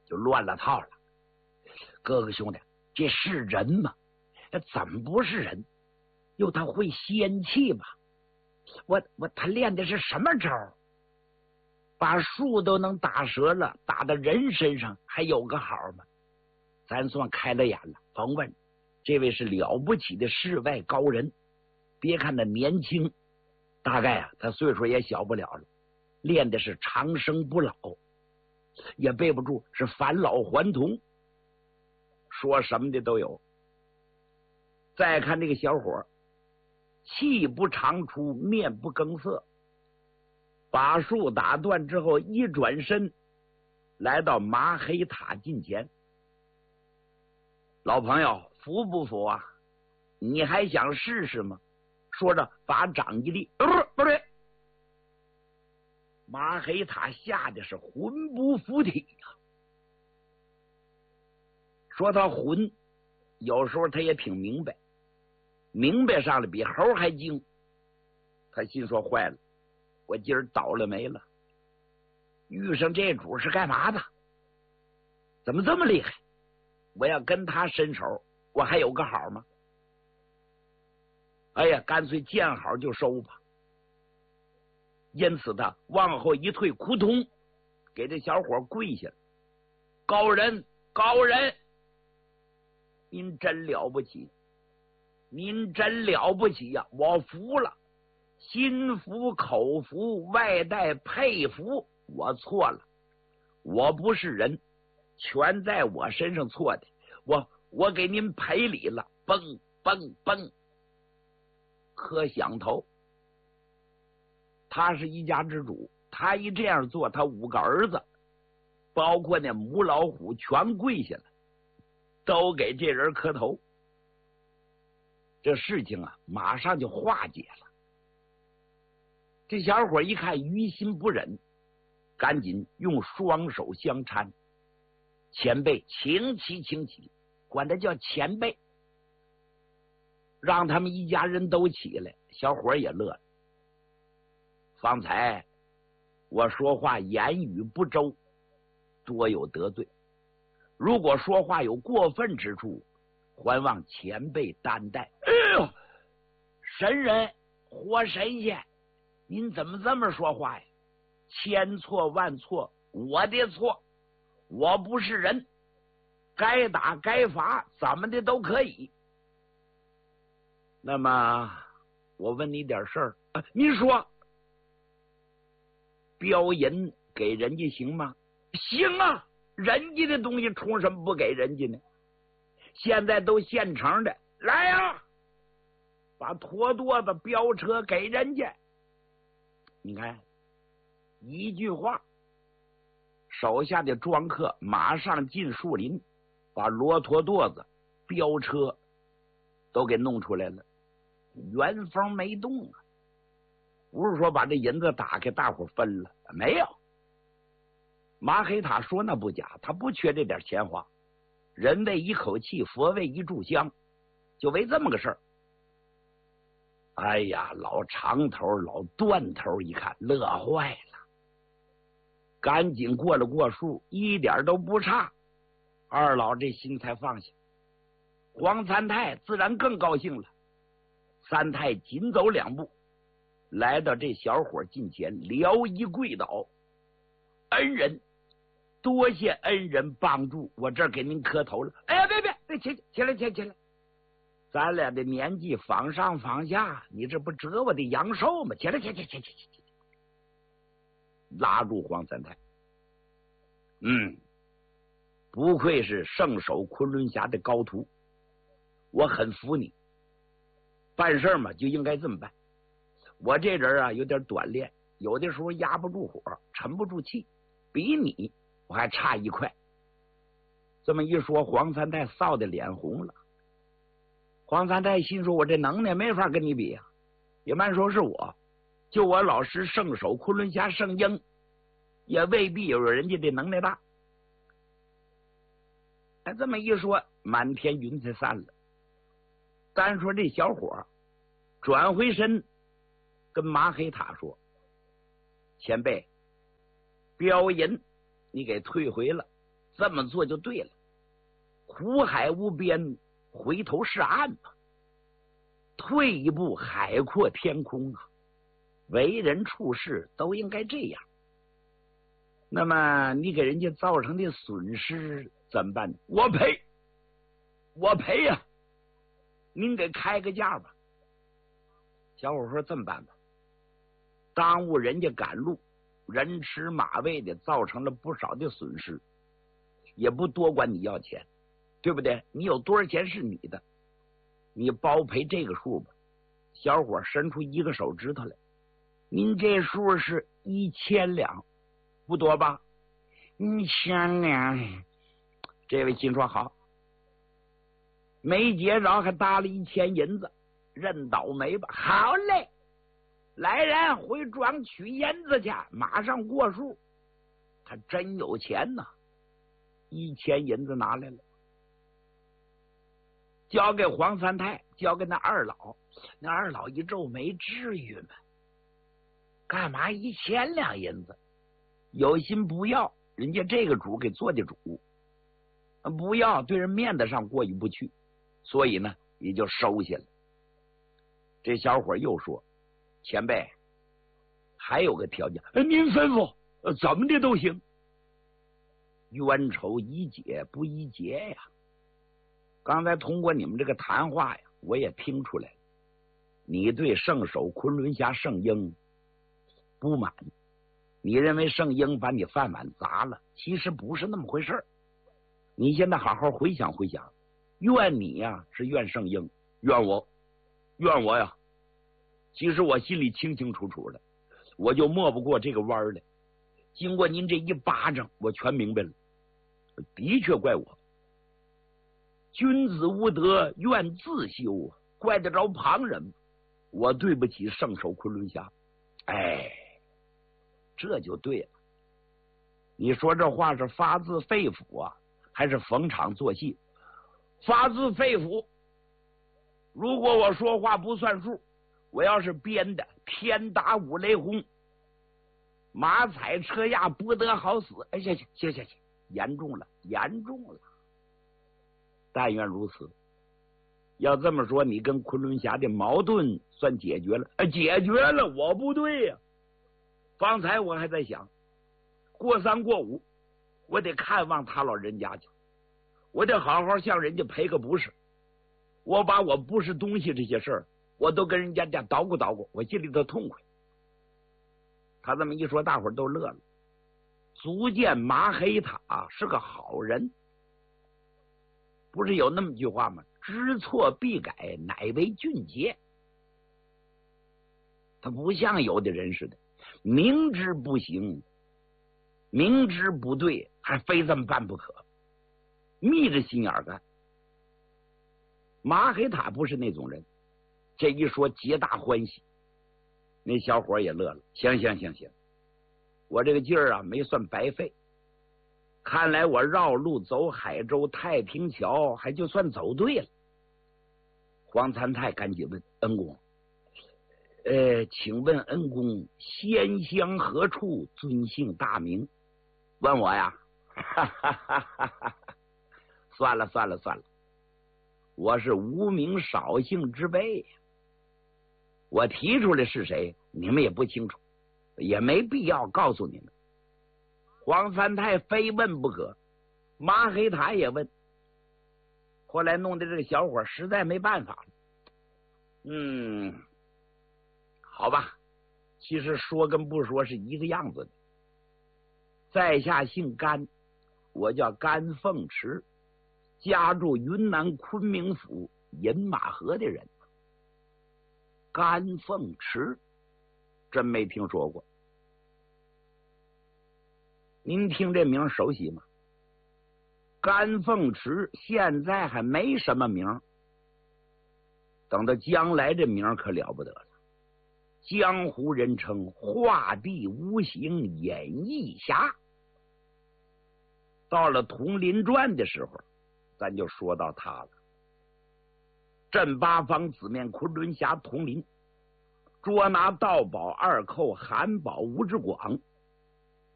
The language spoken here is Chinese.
就乱了套了。哥哥兄弟，这是人吗？怎么不是人？又他会仙气吗？他练的是什么招？把树都能打折了，打到人身上还有个好吗？咱算开了眼了。甭问，这位是了不起的世外高人。别看他年轻，大概他岁数也小不了了，练的是长生不老，也背不住是返老还童，说什么的都有。再看这个小伙，气不长出，面不更色，把树打断之后，一转身来到麻黑塔近前。老朋友，服不服啊？你还想试试吗？说着把掌一立，不对，麻黑塔吓得是魂不附体呀。说他魂，有时候他也挺明白，明白上了比猴还精。他心说坏了，我今儿倒了霉了，遇上这主是干嘛的？怎么这么厉害？我要跟他伸手，我还有个好吗？哎呀，干脆见好就收吧。因此他往后一退，扑通给这小伙跪下了。高人，高人，您真了不起，您真了不起呀！我服了，心服口服，外带佩服。我错了，我不是人，全在我身上错的。我给您赔礼了，嘣嘣嘣，磕响头。他是一家之主，他一这样做，他5个儿子，包括那母老虎，全跪下了，都给这人磕头。这事情啊，马上就化解了。这小伙一看于心不忍，赶紧用双手相搀，前辈请起，请起，管他叫前辈，让他们一家人都起来。小伙也乐了。方才我说话言语不周，多有得罪，如果说话有过分之处，还望前辈担待。哎呦，神人活神仙，您怎么这么说话呀？千错万错，我的错，我不是人，该打该罚，怎么的都可以。那么我问你点事儿，您说标银给人家行吗？行啊，人家的东西冲什么不给人家呢？现在都现成的，来呀，把驼垛子飙车给人家。你看一句话，手下的庄客马上进树林，把骆驼垛子飙车都给弄出来了，原封没动啊。不是说把这银子打开大伙分了，没有。麻黑塔说那不假，他不缺这点钱花，人为一口气，佛为一炷香，就为这么个事儿。哎呀，老长头老断头一看乐坏了，赶紧过了过数，一点都不差。二老这心才放下。黄三太自然更高兴了。三太紧走2步，来到这小伙近前，撩衣跪倒。恩人，多谢恩人帮助，我这儿给您磕头了。哎呀，别，起来，咱俩的年纪仿上仿下，你这不折我的阳寿吗？起来，拉住黄三太。不愧是圣手昆仑峡的高徒，我很服你。办事嘛就应该这么办。我这人啊有点短练，有的时候压不住火，沉不住气，比你我还差一块。这么一说，黄三太臊得脸红了。黄三太心说，我这能耐没法跟你比啊，也慢说是我，就我老师圣手昆仑峡圣婴，也未必有人家的能耐大。这么一说，满天云彩散了。单说这小伙转回身跟麻黑塔说，前辈，标银你给退回了， 这么做就对了。苦海无边，回头是岸嘛。退一步，海阔天空啊！为人处事都应该这样。那么你给人家造成的损失怎么办？我赔，我赔呀！您给开个价吧。小伙说：“这么办吧，耽误人家赶路，人吃马喂的，造成了不少的损失，也不多管你要钱，对不对？你有多少钱是你的，你包赔这个数吧。”小伙伸出一个手指头来：“您这数是1000两，不多吧？1000两。”这位心说好，没结着还搭了1000银子，认倒霉吧。好嘞，来人，回庄取银子去，马上过数。他真有钱呐，1000银子拿来了，交给黄三太，交给那二老。那二老一皱眉：“至于吗？干嘛1000两银子？有心不要，人家这个主给做的主，不要对人面子上过意不去，所以呢也就收下了。”这小伙又说：“前辈，还有个条件。”“您吩咐，怎么的都行。”“冤仇宜解不宜结呀。刚才通过你们这个谈话呀，我也听出来了，你对圣手昆仑侠圣婴不满，你认为圣婴把你饭碗砸了，其实不是那么回事。你现在好好回想回想，怨你呀是怨圣婴，怨我呀，其实我心里清清楚楚的，我就没不过这个弯来。经过您这一巴掌，我全明白了，的确怪我。君子无德，怨自修啊，怪得着旁人吗？我对不起圣手昆仑侠。哎，这就对了。你说这话是发自肺腑啊，还是逢场作戏？发自肺腑。如果我说话不算数，我要是编的，天打五雷轰，马踩车压，不得好死。哎，行，严重了，严重了。但愿如此。要这么说，你跟昆仑侠的矛盾算解决了？解决了，我不对呀。方才我还在想，过3过5，我得看望他老人家去，我得好好向人家赔个不是。我把我不是东西这些事儿，我都跟人家捣鼓捣鼓，我心里头痛快。他这么一说，大伙儿都乐了，足见马黑塔是个好人。不是有那么句话吗？知错必改，乃为俊杰。他不像有的人似的，明知不行，明知不对，还非这么办不可，眯着心眼干。马黑塔不是那种人，这一说皆大欢喜。那小伙也乐了，行，我这个劲儿啊没算白费。看来我绕路走海州太平桥，还就算走对了。黄三太赶紧问恩公：“请问恩公仙乡何处，尊姓大名？”问我呀？算了，我是无名少姓之辈，我提出来是谁，你们也不清楚，也没必要告诉你们。黄三太非问不可，马黑塔也问，后来弄得这个小伙实在没办法了。好吧，其实说跟不说是一个样子的。在下姓甘，我叫甘凤池，家住云南昆明府饮马河的人。甘凤池，真没听说过。您听这名熟悉吗？甘凤池现在还没什么名，等到将来这名可了不得了。江湖人称画地无形演义侠。到了佟林传的时候，咱就说到他了。镇八方紫面昆仑侠佟林，捉拿盗宝二寇韩宝吴之广，